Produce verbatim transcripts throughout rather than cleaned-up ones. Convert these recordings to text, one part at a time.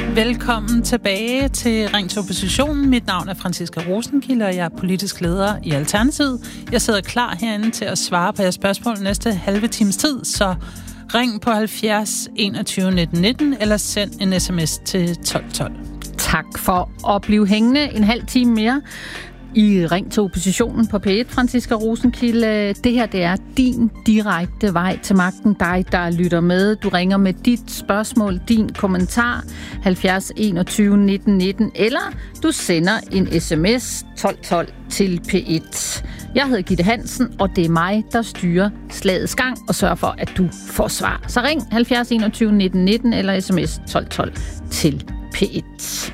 Velkommen tilbage til Ring til Oppositionen. Mit navn er Franciska Rosenkilde, og jeg er politisk leder i Alternativet. Jeg sidder klar herinde til at svare på jeres spørgsmål næste halve times tid, så ring på halvfjerds enogtyve nitten nitten eller send en sms til tolv tolv. Tak for at blive hængende en halv time mere i Ring til Oppositionen på P et, Franciska Rosenkilde. Det her, det er din direkte vej til magten. Dig, der lytter med. Du ringer med dit spørgsmål, din kommentar, halvfjerds enogtyve nitten nitten, eller du sender en sms tolv tolv til P et. Jeg hedder Gitte Hansen, og det er mig, der styrer slagets gang og sørger for, at du får svar. Så ring halvfjerds enogtyve nitten nitten eller sms tolv tolv til P et.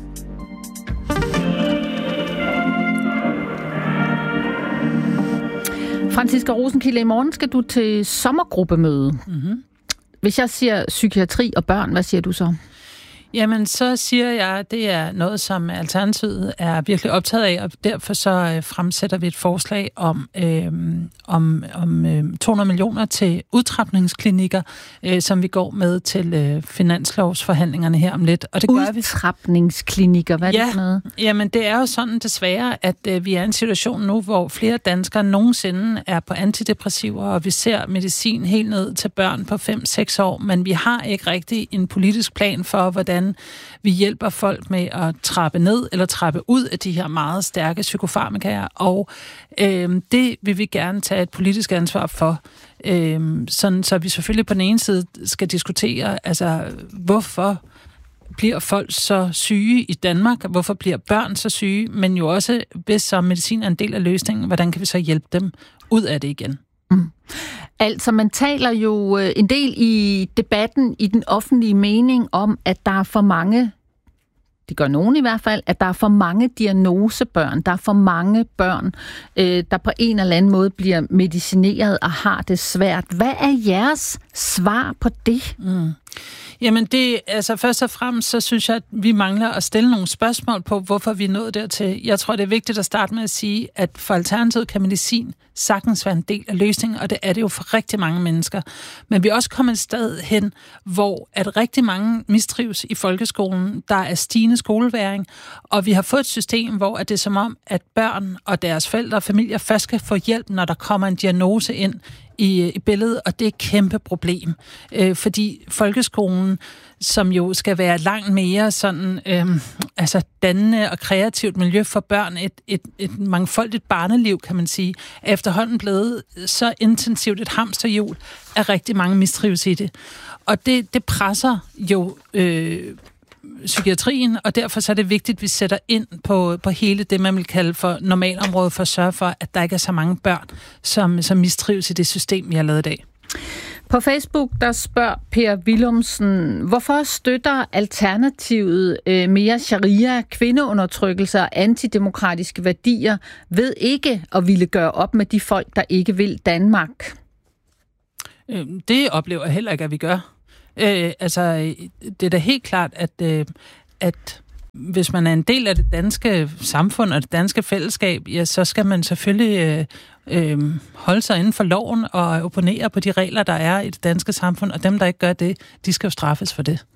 Franciska Rosenkilde, i morgen skal du til sommergruppemøde. Mm-hmm. Hvis jeg siger psykiatri og børn, hvad siger du så? Jamen, så siger jeg, at det er noget, som Alternativet er virkelig optaget af, og derfor så fremsætter vi et forslag om, øh, om, om øh, to hundrede millioner til udtrapningsklinikker, øh, som vi går med til øh, finanslovsforhandlingerne her om lidt. Og det gør vi. Udtrapningsklinikker, hvad er ja, det for noget? Jamen, det er jo sådan desværre, at øh, vi er i en situation nu, hvor flere danskere nogensinde er på antidepressiver, og vi ser medicin helt ned til børn på fem seks år, men vi har ikke rigtig en politisk plan for, hvordan vi hjælper folk med at trappe ned eller trappe ud af de her meget stærke psykofarmakaer, og øh, det vil vi gerne tage et politisk ansvar for. Øh, sådan, så vi selvfølgelig på den ene side skal diskutere, altså hvorfor bliver folk så syge i Danmark, hvorfor bliver børn så syge, men jo også, hvis så medicin er en del af løsningen, hvordan kan vi så hjælpe dem ud af det igen? Mm. Altså, man taler jo en del i debatten, i den offentlige mening om, at der er for mange, det gør nogen i hvert fald, at der er for mange diagnosebørn, der er for mange børn, øh, der på en eller anden måde bliver medicineret og har det svært. Hvad er jeres svar på det? Mm. Jamen det, altså først og fremmest, så synes jeg, at vi mangler at stille nogle spørgsmål på, hvorfor vi er nået dertil. Jeg tror, det er vigtigt at starte med at sige, at for Alternativet kan medicin sagtens være en del af løsningen, og det er det jo for rigtig mange mennesker. Men vi er også kommet et sted hen, hvor at rigtig mange mistrives i folkeskolen. Der er stigende skoleværing, og vi har fået et system, hvor at det er som om, at børn og deres forældre og familier først skal få hjælp, når der kommer en diagnose ind i, i billedet, og det er et kæmpe problem. Øh, fordi folkeskolen, som jo skal være langt mere sådan, øh, altså dannende og kreativt miljø for børn, et, et, et mangfoldigt barneliv, kan man sige, er efterhånden blevet så intensivt et hamsterhjul, at rigtig mange mistrives i det. Og det, det presser jo øh, psykiatrien, og derfor så er det vigtigt, at vi sætter ind på, på hele det, man vil kalde for normalområdet, for at sørge for, at der ikke er så mange børn, som, som mistrives i det system, vi har lavet i dag. På Facebook, der spørger Per Willumsen, hvorfor støtter Alternativet øh, mere sharia, kvindeundertrykkelse og antidemokratiske værdier ved ikke at ville gøre op med de folk, der ikke vil Danmark? Øh, det oplever jeg heller ikke, at vi gør. Øh, altså, det er da helt klart, at, øh, at hvis man er en del af det danske samfund og det danske fællesskab, ja, så skal man selvfølgelig øh, øh, holde sig inden for loven og opponere på de regler, der er i det danske samfund, og dem, der ikke gør det, de skal jo straffes for det.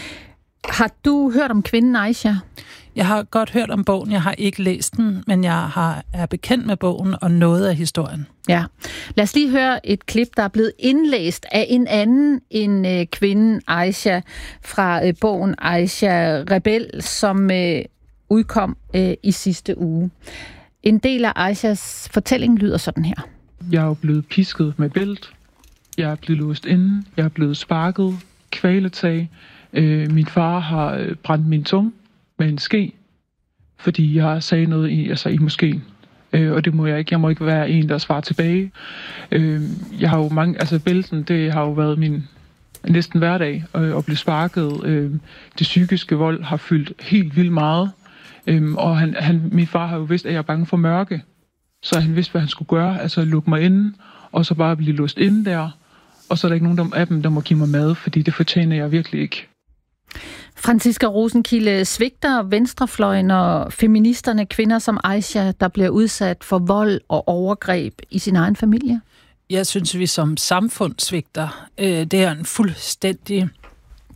Har du hørt om kvinden Aisha? Jeg har godt hørt om bogen, jeg har ikke læst den, men jeg har, er bekendt med bogen og noget af historien. Ja. Lad os lige høre et klip, der er blevet indlæst af en anden end øh, kvinden Aisha fra øh, bogen Aisha Rebel, som øh, udkom øh, i sidste uge. En del af Aishas fortælling lyder sådan her. Jeg er jo blevet pisket med bælt. Jeg er blevet låst inde. Jeg er blevet sparket. Kvæletag. Øh, min far har øh, brændt min tunge med en ske, fordi jeg sagde noget i, altså i moskeen. Øh, og det må jeg ikke. Jeg må ikke være en, der svarer tilbage. Øh, jeg har jo mange, altså bælten, det har jo været min næsten hverdag øh, at blive sparket. Øh, det psykiske vold har fyldt helt vildt meget. Øh, og han, han, min far har jo vidst, at jeg er bange for mørke. Så han vidste, hvad han skulle gøre. Altså lukke mig inde, og så bare blive låst inde der. Og så er der ikke nogen af dem, der må give mig mad, fordi det fortjener jeg virkelig ikke. Franciska Rosenkilde, svigter venstrefløjen og feministerne kvinder som Aisha, der bliver udsat for vold og overgreb i sin egen familie? Jeg synes, vi som samfund svigter. Det er en fuldstændig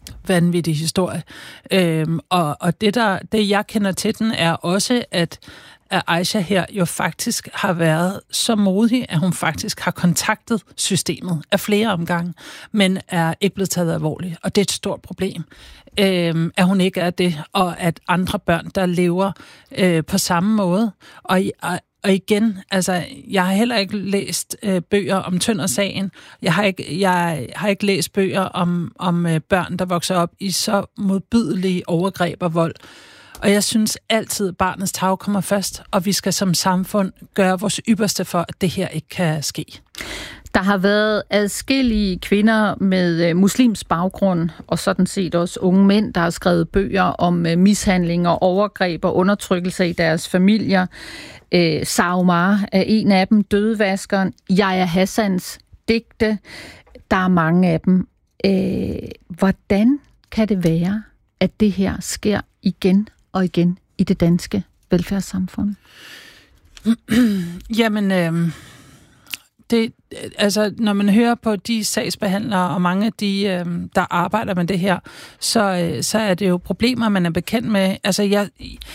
vanvittig historie. Øhm, og og det, der, det, jeg kender til den, er også, at, at Aisha her jo faktisk har været så modig, at hun faktisk har kontaktet systemet af flere omgange, men er ikke blevet taget alvorligt. Og det er et stort problem, øhm, at hun ikke er det, og at andre børn, der lever øh, på samme måde. Og, og Og igen, altså, jeg har heller ikke læst øh, bøger om Tønder-sagen. Jeg har ikke, jeg har ikke læst bøger om, om øh, børn, der vokser op i så modbydelige overgreb og vold. Og jeg synes altid, at barnets tarv kommer først, og vi skal som samfund gøre vores ypperste for, at det her ikke kan ske. Der har været adskillige kvinder med muslims baggrund, og sådan set også unge mænd, der har skrevet bøger om mishandling og overgreb og undertrykkelse i deres familier. Øh, Saumar er en af dem, Dødevaskeren, Yahya Hassans digte. Der er mange af dem. Øh, hvordan kan det være, at det her sker igen og igen i det danske velfærdssamfund? Jamen, øh, det, altså, når man hører på de sagsbehandlere og mange af de, øh, der arbejder med det her, så, øh, så er det jo problemer, man er bekendt med. Altså, jeg...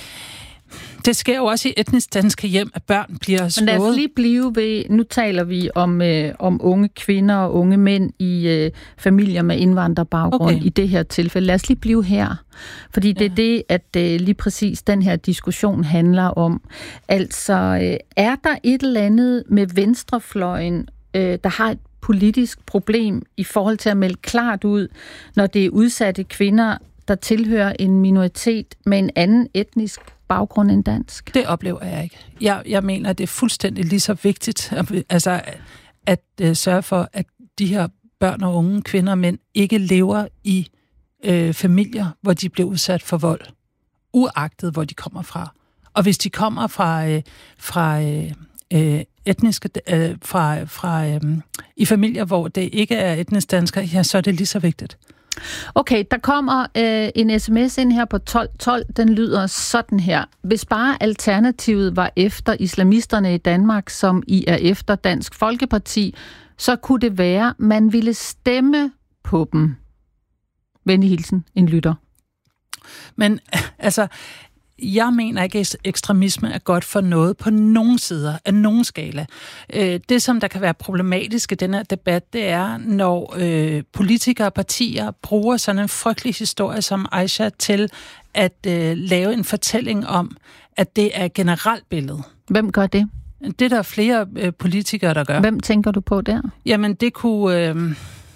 Det sker jo også i etnisk danske hjem, at børn bliver slået. Men lad os lige blive ved, nu taler vi om, øh, om unge kvinder og unge mænd i øh, familier med indvandrerbaggrund okay. i det her tilfælde. Lad os lige blive her, fordi det ja. er det, at øh, lige præcis den her diskussion handler om. Altså, øh, er der et eller andet med venstrefløjen, øh, der har et politisk problem i forhold til at melde klart ud, når det er udsatte kvinder, der tilhører en minoritet med en anden etnisk baggrund end dansk? Det oplever jeg ikke. Jeg, jeg mener, at det er fuldstændig lige så vigtigt altså, at, at, at sørge for, at de her børn og unge, kvinder og mænd, ikke lever i øh, familier, hvor de bliver udsat for vold, uagtet hvor de kommer fra. Og hvis de kommer fra, øh, fra øh, etniske, øh, fra, fra øh, i familier, hvor det ikke er etnisk danskere, ja, så er det lige så vigtigt. Okay, der kommer øh, en sms ind her på tolv tolv. Den lyder sådan her. Hvis bare alternativet var efter islamisterne i Danmark, som I er efter Dansk Folkeparti, så kunne det være, man ville stemme på dem. Venlig hilsen, en lytter. Men altså... Jeg mener ikke, at ekstremisme er godt for noget på nogen sider, af nogen skala. Det, som der kan være problematisk i den her debat, det er, når øh, politikere og partier bruger sådan en frygtelig historie som Aisha til at øh, lave en fortælling om, at det er et generelt billede. Hvem gør det? Det er der flere øh, politikere, der gør. Hvem tænker du på der? Jamen, det kunne... Øh,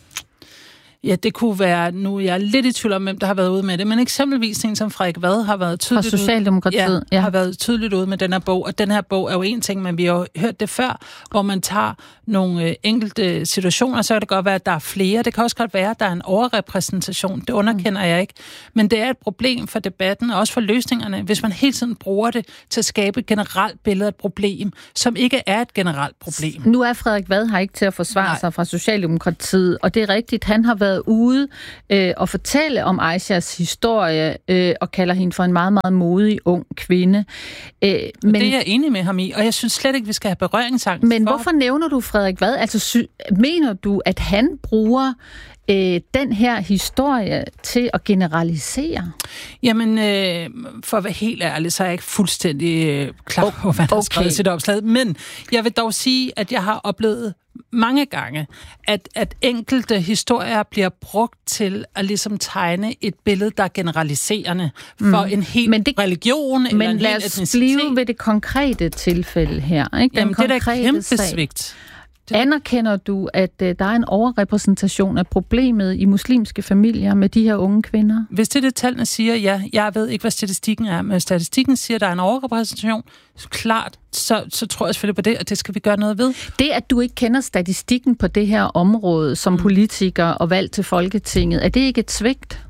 Ja, det kunne være, nu jeg er lidt i tvivl om, hvem der har været ude med det, men eksempelvis en som Frederik Vad har været tydeligt fra Socialdemokratiet, ude, ja, ja. har været tydeligt ude med den her bog, og den her bog er jo en ting, men vi har jo hørt det før, hvor man tager nogle øh, enkelte situationer, så kan det godt være, at der er flere, det kan også godt være, at der er en overrepræsentation, det underkender mm. jeg ikke, men det er et problem for debatten, og også for løsningerne, hvis man hele tiden bruger det til at skabe et generelt billede af et problem, som ikke er et generelt problem. Nu er Frederik Vad her ikke til at forsvare Nej. sig fra Socialdemokratiet, og det er rigtigt, han har været ude øh, og fortælle om Aishas historie øh, og kalder hende for en meget, meget modig ung kvinde. Øh, men, det er jeg enig med ham i, og jeg synes slet ikke, vi skal have berøringsangst. Men for... hvorfor nævner du Frederik Vad? Altså, sy- mener du, at han bruger øh, den her historie til at generalisere? Jamen, øh, for at være helt ærlig, så er jeg ikke fuldstændig øh, klar på, hvad der okay. er skrevet sit opslag. Men jeg vil dog sige, at jeg har oplevet mange gange, at, at enkelte historier bliver brugt til at ligesom tegne et billede, der er generaliserende for mm. en hel men det, religion eller en hel etnicitet. Men lad os blive ved det konkrete tilfælde her. Ikke? Den Jamen, det er da kæmpe svigt. Det... Anerkender du, at uh, der er en overrepræsentation af problemet i muslimske familier med de her unge kvinder? Hvis det det tallene siger, ja. Jeg ved ikke, hvad statistikken er, men statistikken siger, at der er en overrepræsentation. Så klart, så, så tror jeg selvfølgelig på det, og det skal vi gøre noget ved. Det, at du ikke kender statistikken på det her område som mm. politiker og valgt til Folketinget, er det ikke et svigt?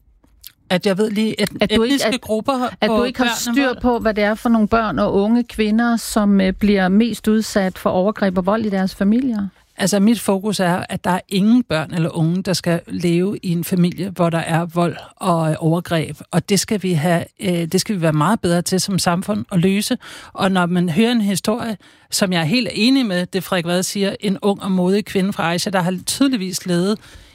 At jeg ved lige, et, at etniske ikke, at, grupper At du ikke har styr på, hvad det er for nogle børn og unge kvinder, som uh, bliver mest udsat for overgreb og vold i deres familier? Altså, mit fokus er, at der er ingen børn eller unge, der skal leve i en familie, hvor der er vold og overgreb. Og det skal vi have, øh, det skal vi være meget bedre til som samfund at løse. Og når man hører en historie, som jeg er helt enig med, det Frederik Vad siger, en ung og modig kvinde fra Aisha, der har tydeligvis levet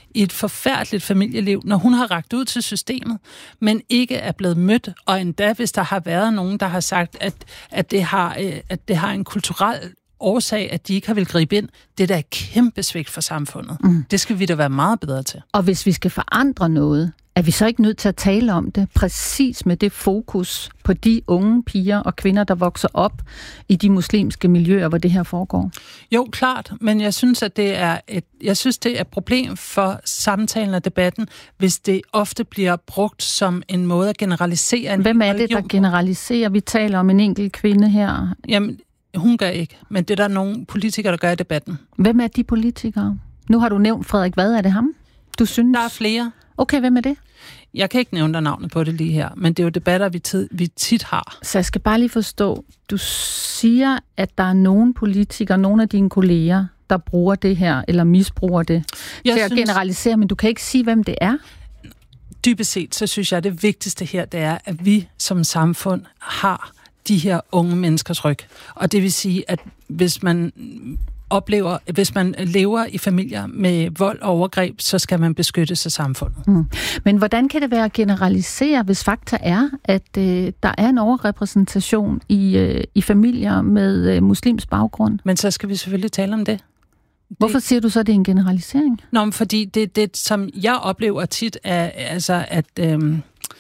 i et forfærdeligt familieliv, når hun har rakt ud til systemet, men ikke er blevet mødt, og endda hvis der har været nogen, der har sagt, at, at, det, har, at det har en kulturel årsag, at de ikke har vil gribe ind, det er da et kæmpe svigt for samfundet. Mm. Det skal vi da være meget bedre til. Og hvis vi skal forandre noget, er vi så ikke nødt til at tale om det, præcis med det fokus på de unge piger og kvinder, der vokser op i de muslimske miljøer, hvor det her foregår? Jo, klart, men jeg synes, at det er et, jeg synes, det er et problem for samtalen og debatten, hvis det ofte bliver brugt som en måde at generalisere en Hvem er det, der generaliserer? Vi taler om en enkelt kvinde her. Jamen, hun gør ikke, men det er der nogle politikere, der gør i debatten. Hvem er de politikere? Nu har du nævnt Frederik Vad, er det ham? Du synes? Der er flere. Okay, hvem er det? Jeg kan ikke nævne dig navnet på det lige her, men det er jo debatter, vi, tid, vi tit har. Så jeg skal bare lige forstå, du siger, at der er nogle politikere, nogle af dine kolleger, der bruger det her, eller misbruger det jeg til synes, at generalisere, men du kan ikke sige, hvem det er? Dybest set, så synes jeg, at det vigtigste her, det er, at vi som samfund har de her unge menneskers ryg. Og det vil sige, at hvis man oplever, hvis man lever i familier med vold og overgreb, så skal man beskytte sig samfundet. Mm. Men hvordan kan det være at generalisere, hvis fakta er, at øh, der er en overrepræsentation i, øh, i familier med øh, muslimsk baggrund? Men så skal vi selvfølgelig tale om det. Hvorfor siger du så, at det er en generalisering? Nå, men fordi det, det som jeg oplever tit, er altså, at... Øh,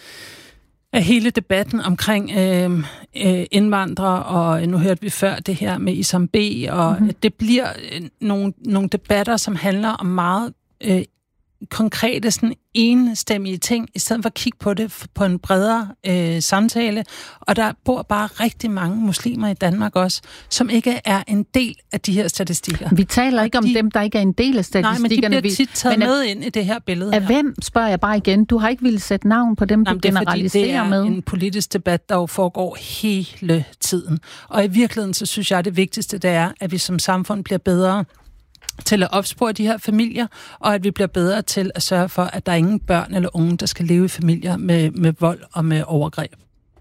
af hele debatten omkring øh, øh, indvandrere, og nu hørte vi før det her med Isam B, og mm-hmm. det bliver øh, nogle, nogle debatter, som handler om meget øh, konkrete, sådan enstemmige ting, i stedet for at kigge på det på en bredere øh, samtale. Og der bor bare rigtig mange muslimer i Danmark også, som ikke er en del af de her statistikker. Vi taler ikke de, om dem, der ikke er en del af statistikkerne. Nej, men de bliver tit taget med ind i det her billede. Af hvem, spørger jeg bare igen. Du har ikke ville sætte navn på dem, Nej, du generaliserer med. Det er en politisk debat, der jo foregår hele tiden. Og i virkeligheden, så synes jeg, at det vigtigste, det er, at vi som samfund bliver bedre til at opspore de her familier, og at vi bliver bedre til at sørge for, at der er ingen børn eller unge, der skal leve i familier med, med vold og med overgreb.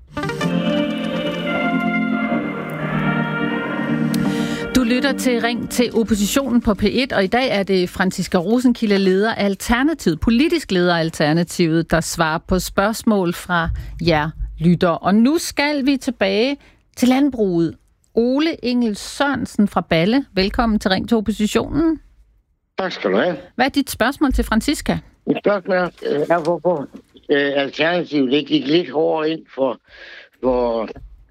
Du lytter til Ring til oppositionen på P et, og i dag er det Franciska Rosenkilde, leder af Alternativet, politisk leder af Alternativet, der svarer på spørgsmål fra jer lytter. Og nu skal vi tilbage til landbruget. Ole Engel Sørensen fra Balle, velkommen til Ring til oppositionen. Tak skal du have. Hvad er dit spørgsmål til Franciska? Mit spørgsmål er, hvorfor Alternativet det gik lidt hårdere ind for, for,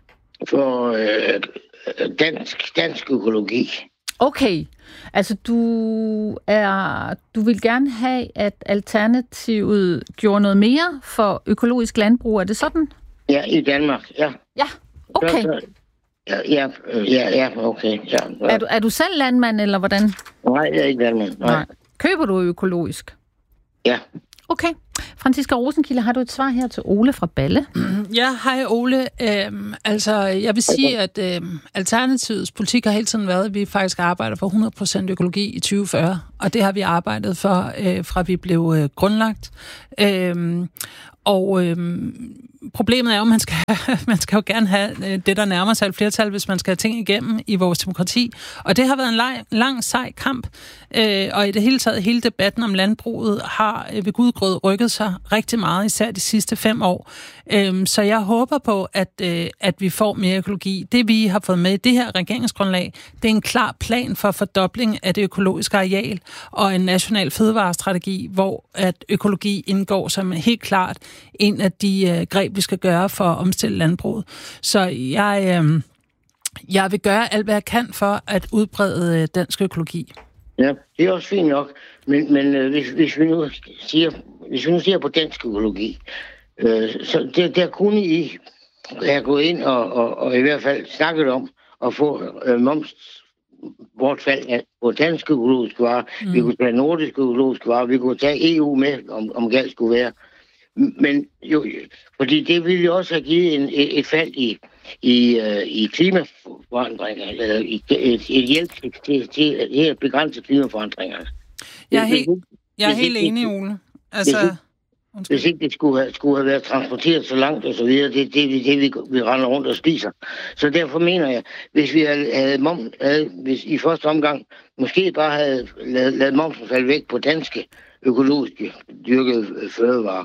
for øh, dansk, dansk økologi. Okay, altså du er du vil gerne have, at Alternativet gjorde noget mere for økologisk landbrug, er det sådan? Ja, i Danmark, ja. Ja, okay. Ja, ja, ja, ja, okay. Ja, ja. Er, du, er du selv landmand, eller hvordan? Nej, jeg er ikke landmand. Nej. Nej. Køber du økologisk? Ja. Okay. Franciska Rosenkilde, har du et svar her til Ole fra Balle? Ja, hej Ole. Øhm, altså, jeg vil sige, at øhm, Alternativets politik har hele tiden været, at vi faktisk arbejder for hundrede procent økologi i tyve fyrre, og det har vi arbejdet for, øh, fra vi blev øh, grundlagt. Øhm, og øhm, problemet er jo, at man skal, man skal jo gerne have det, der nærmer sig et flertal, hvis man skal have ting igennem i vores demokrati. Og det har været en lang, lang sej kamp. Øh, og i det hele taget, hele debatten om landbruget har ved Gudgrød rykket sig rigtig meget, især de sidste fem år. Øh, så jeg håber på, at, øh, at vi får mere økologi. Det, vi har fået med i det her regeringsgrundlag, det er en klar plan for fordobling af det økologiske areal og en national fødevarestrategi, hvor at økologi indgår som helt klart en af de øh, greb, vi skal gøre for at omstille landbruget. Så jeg, øh, jeg vil gøre alt, hvad jeg kan for at udbrede øh, dansk økologi. Ja, det er også fint nok. Men, men øh, hvis, hvis, vi nu siger, hvis vi nu siger på dansk økologi, øh, så der, der kunne I have gået ind og, og, og i hvert fald snakket om at få øh, moms bortfald på danske økologiske varer. Mm. Vi kunne tage nordiske økologiske varer. Vi kunne tage E U med, om, om galt skulle være. Men jo, fordi det ville jo også have givet en, et, et fald i, i, uh, i klimaforandringer, eller et, et, et hjælp til, til, til at begrænse klimaforandringerne. Jeg er helt, jeg er helt enig, Ole. Altså, Hvis ikke det skulle have, skulle have været transporteret så langt og så videre, det er det, det, det vi, vi render rundt og spiser. Så derfor mener jeg, hvis vi havde, havde, mom, havde hvis i første omgang måske bare havde lavet, lavet momsen falde væk på danske økologiske dyrkede fødevarer.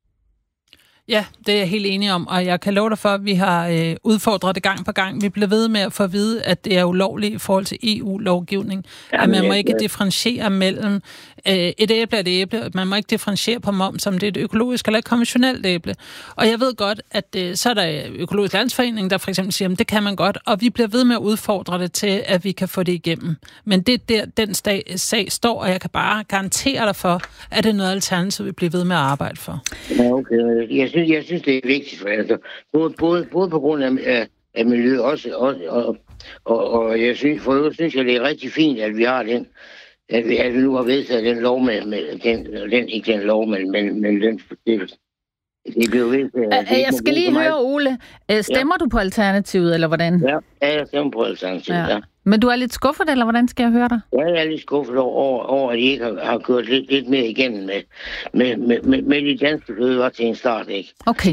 Ja, det er jeg helt enig om, og jeg kan love dig for, at vi har øh, udfordret det gang på gang. Vi bliver ved med at få at vide, at det er ulovligt i forhold til E U-lovgivning. Jamen, at man må ikke ja. differentiere mellem øh, et æble og et æble. Man må ikke differentiere på moms, om det er et økologisk eller et konventionelt æble. Og jeg ved godt, at øh, så er der Økologisk Landsforening, der for eksempel siger, at det kan man godt, og vi bliver ved med at udfordre det til, at vi kan få det igennem. Men det er der, den sag, sag står, og jeg kan bare garantere dig for, at det er noget alternativ, vi bliver ved med at arbejde for. Ja, okay. Jeg synes, jeg synes det er vigtigt, for altså, både, både, både på grund af, af, af miljøet også, også og, og, og jeg synes, for øvrigt synes jeg, det er rigtig fint, at vi har den, at vi, at vi nu har vedtaget den lov med, med den, den, ikke den lov, men, men, men den det, det blev vedtaget. Æ, jeg skal lige høre, Ole, stemmer ja. du på Alternativet, eller hvordan? Ja, jeg stemmer på Alternativet, ja. ja. Men du er lidt skuffet, eller hvordan skal jeg høre dig? Ja, jeg er lidt skuffet over, over at I ikke har, har kørt lidt, lidt mere igennem med, med, med, med, med de danske fødevarer til en start, ikke? Okay.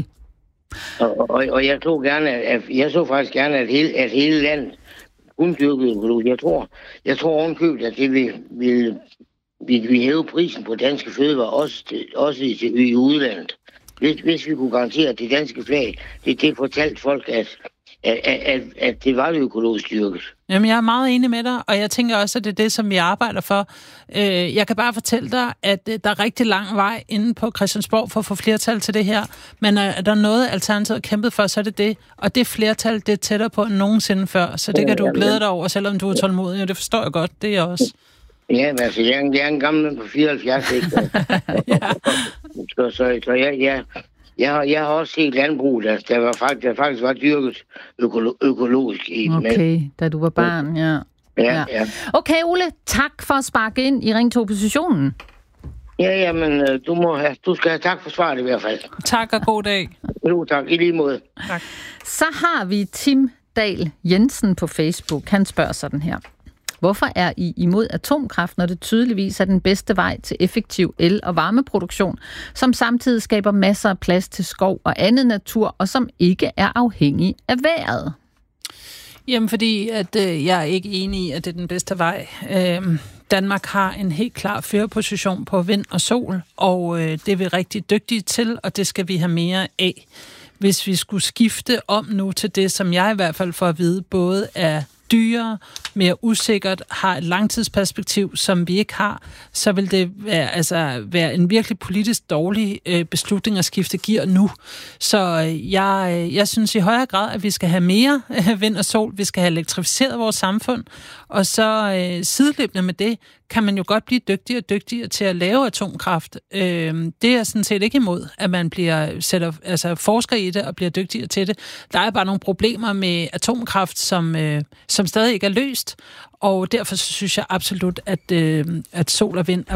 Og, og, og jeg så gerne, at jeg så faktisk gerne, at hele, at hele landet kun dyrkede økologi. Jeg tror, jeg tror ovenkøbet, at det vil, vil, vil, vil hæve prisen på danske fødevarer, også, til, også i, i udlandet. Hvis, hvis vi kunne garantere, at det danske flag, det, det fortalte folk, at At, at, at det var det økologisk dyrket. Jamen, jeg er meget enig med dig, og jeg tænker også, at det er det, som vi arbejder for. Jeg kan bare fortælle dig, at der er rigtig lang vej inde på Christiansborg for at få flertal til det her, men er der noget, Alternativet har kæmpet for, så er det det. Og det flertal, det er tættere på end nogensinde før, så det kan du glæde dig over, selvom du er tålmodig, og det forstår jeg godt, det er jeg også. Ja, men altså, jeg er en, jeg er en gammel på fireoghalvfjerds, ikke? ja. Så, så, så jeg... jeg Jeg har, jeg har også set landbrug, der, der, var faktisk, der faktisk var dyrket økolo- økologisk i. Okay, med. Da du var barn, ja. Ja, ja. ja. Okay, Ole, tak for at sparke ind i Ring til Oppositionen. Ja, jamen, du, må have, du skal have tak for svaret i hvert fald. Tak og god dag. Jo, tak. I lige måde. Tak. Så har vi Tim Dahl Jensen på Facebook. Han spørger sådan her. Hvorfor er I imod atomkraft, når det tydeligvis er den bedste vej til effektiv el- og varmeproduktion, som samtidig skaber masser af plads til skov og andet natur, og som ikke er afhængig af vejret? Jamen, fordi at, øh, jeg er ikke enig i, at det er den bedste vej. Øh, Danmark har en helt klar førerposition på vind og sol, og øh, det er vi rigtig dygtige til, og det skal vi have mere af. Hvis vi skulle skifte om nu til det, som jeg i hvert fald får at vide, både er dyrere, mere usikkert, har et langtidsperspektiv, som vi ikke har, så vil det være, altså, være en virkelig politisk dårlig øh, beslutning at skifte gear nu. Så øh, jeg, jeg synes i højere grad, at vi skal have mere øh, vind og sol, vi skal have elektrificeret vores samfund, og så øh, sideløbende med det, kan man jo godt blive dygtigere og dygtigere til at lave atomkraft. Øh, det er sådan set ikke imod, at man bliver sætter, altså forsker i det og bliver dygtigere til det. Der er bare nogle problemer med atomkraft, som, øh, som stadig ikke er løst, og derfor synes jeg absolut, at, øh, at sol og vind er